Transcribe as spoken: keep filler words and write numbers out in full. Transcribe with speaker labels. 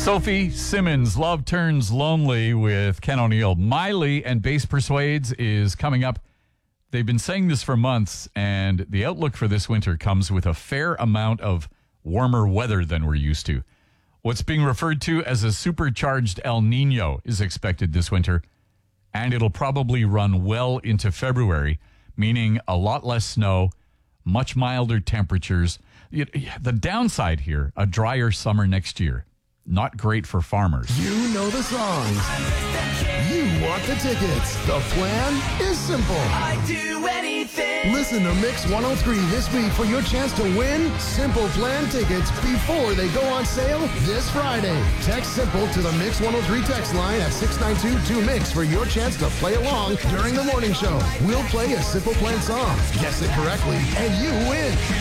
Speaker 1: Sophie Simmons, Love Turns Lonely with Ken O'Neill. Miley and Bass Persuades is coming up. They've been saying this for months, and the outlook for this winter comes with a fair amount of warmer weather than we're used to. What's being referred to as a supercharged El Nino is expected this winter, and it'll probably run well into February, meaning a lot less snow, much milder temperatures. The downside here, a drier summer next year. Not great for farmers.
Speaker 2: You know the songs. You want the tickets. The plan is simple.
Speaker 3: I do anything.
Speaker 2: Listen to Mix one oh three this week for your chance to win Simple Plan tickets before they go on sale this Friday. Text SIMPLE to the Mix one oh three text line at six nine two two mix for your chance to play along during the morning show. We'll play a Simple Plan song. Guess it correctly, and you win.